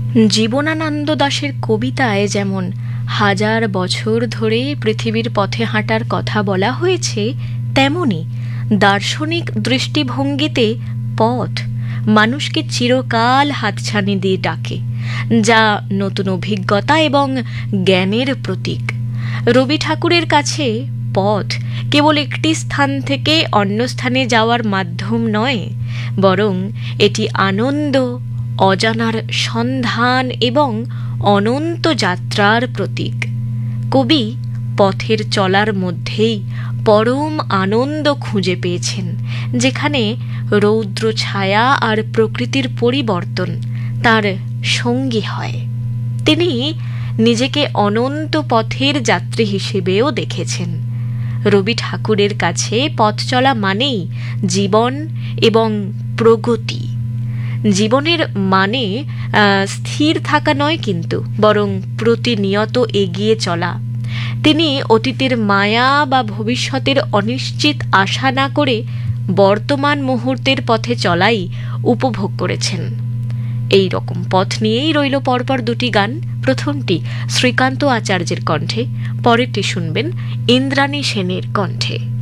জীবনানন্দ দাশের কবিতায় যেমন হাজার বছর ধরে পৃথিবীর পথে হাঁটার কথা বলা হয়েছে, তেমনি দার্শনিক দৃষ্টিভঙ্গিতে পথ মানুষকে চিরকাল হাতছানি দিয়ে ডাকে, যা নতুন অভিজ্ঞতা এবং জ্ঞানের প্রতীক। রবি ঠাকুরের কাছে পথ কেবল একটি স্থান থেকে অন্য স্থানে যাওয়ার মাধ্যম নয়, বরং এটি আনন্দ, অজানার সন্ধান এবং অনন্ত যাত্রার প্রতীক। কবি পথের চলার মধ্যেই পরম আনন্দ খুঁজে পেয়েছেন, যেখানে রৌদ্র ছায়া আর প্রকৃতির পরিবর্তন তার সঙ্গী হয়। তিনি নিজেকে অনন্ত পথের যাত্রী হিসেবেও দেখেছেন। রবি ঠাকুরের কাছে পথ চলা মানেই জীবন এবং প্রগতি। জীবনের মানে স্থির থাকা নয় কিন্তু, বরং প্রতিনিয়ত এগিয়ে চলা। তিনি অতীতের মায়া বা ভবিষ্যতের অনিশ্চিত আশা না করে বর্তমান মুহূর্তের পথে চলাই উপভোগ করেছেন। এই রকম পথ নিয়েই রইল পরপর দুটি গান। প্রথমটি শ্রীকান্ত আচার্যের কণ্ঠে, পরেরটি শুনবেন ইন্দ্রাণী সেনের কণ্ঠে।